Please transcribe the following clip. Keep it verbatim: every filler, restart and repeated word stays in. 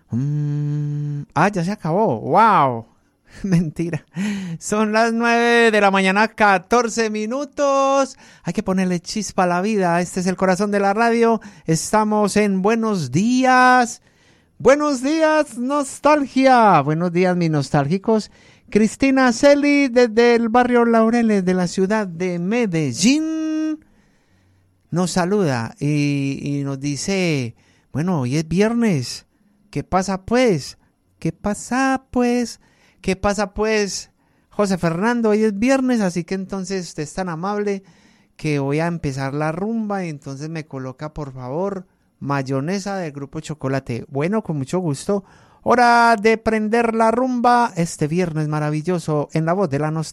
Mm, ah, ya se acabó. ¡Wow! Mentira. Son las nueve de la mañana, catorce minutos. Hay que ponerle chispa a la vida. Este es el corazón de la radio. Estamos en Buenos Días. Buenos días, nostalgia. Buenos días, mis nostálgicos. Cristina Celi, desde el barrio Laureles de la ciudad de Medellín, nos saluda y, y nos dice, bueno, hoy es viernes. ¿Qué pasa pues? ¿Qué pasa pues? ¿Qué pasa pues? José Fernando, hoy es viernes, así que entonces usted es tan amable que voy a empezar la rumba y entonces me coloca, por favor, mayonesa del Grupo Chocolate. Bueno, con mucho gusto. Hora de prender la rumba este viernes maravilloso en la voz de la nostalgia.